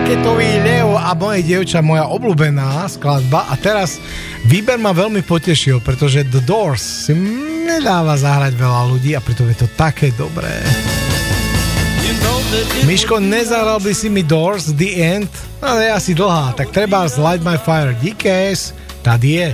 Raketový Leo a moje dievča, moja obľúbená skladba. A teraz výber ma veľmi potešil, pretože The Doors si nedáva zahrať veľa ľudí a pritom je to také dobré. Miško, nezahral by si mi Doors, The End? No je asi dlhá, tak treba Light My Fire. DKS, tady je.